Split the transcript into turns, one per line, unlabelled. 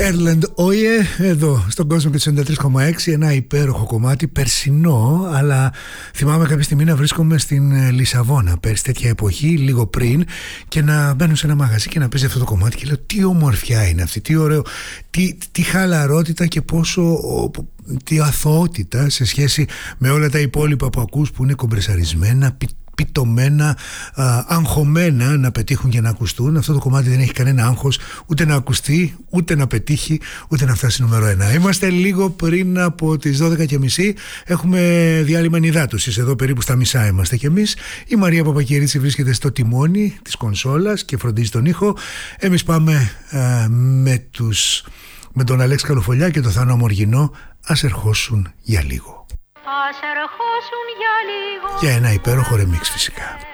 Erland Oye, εδώ στον κόσμο και 93,6, ένα υπέροχο κομμάτι, περσινό, αλλά θυμάμαι κάποια στιγμή να βρίσκομαι στην Λισαβόνα πέρσι τέτοια εποχή, λίγο πριν, και να μπαίνω σε ένα μαγαζί και να παίζει αυτό το κομμάτι και λέω τι ομορφιά είναι αυτή, τι ωραίο, τι χαλαρότητα και πόσο, τι αθωότητα σε σχέση με όλα τα υπόλοιπα που ακούς που είναι κομπρεσαρισμένα, πιτωμένα, αγχωμένα να πετύχουν και να ακουστούν. Αυτό το κομμάτι δεν έχει κανένα άγχος ούτε να ακουστεί, ούτε να πετύχει, ούτε να φτάσει νούμερο 1. Είμαστε λίγο πριν από τις 12.30. Έχουμε διάλειμμα ενυδάτωσης. Εδώ περίπου στα μισά είμαστε κι εμείς. Η Μαρία Παπακυρίτσι βρίσκεται στο τιμόνι της κονσόλας και φροντίζει τον ήχο. Εμείς πάμε με τον Αλέξη Καλοφολιά και τον Θάνο Αμοργινό. Ας ερχόσουν για λίγο.
Ας ερχόσουν για λίγο.
Για ένα υπέροχο ρεμίξ φυσικά.